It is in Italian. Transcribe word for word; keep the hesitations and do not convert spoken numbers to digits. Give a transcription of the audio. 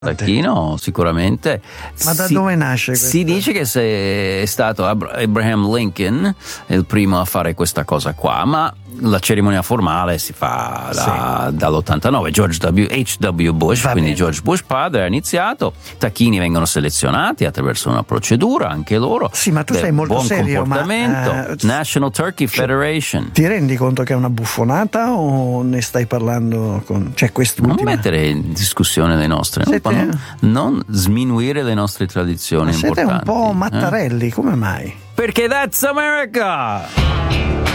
Tacchino sicuramente. Ma da si, dove nasce questo? Si dice che se è stato Abraham Lincoln il primo a fare questa cosa qua, ma la cerimonia formale si fa da, sì. dall'ottantanove. George W. H W. Bush, Va quindi bene. George Bush padre ha iniziato. Tacchini vengono selezionati attraverso una procedura, anche loro. Sì, ma tu per sei molto buon serio, comportamento. ma, uh, National Turkey cioè, Federation. Ti rendi conto che è una buffonata o ne stai parlando con... Cioè, quest'ultima... Non mettere in discussione le nostre, Siete... non, non sminuire le nostre tradizioni Siete importanti. un po' eh? mattarelli, come mai? Perché that's America!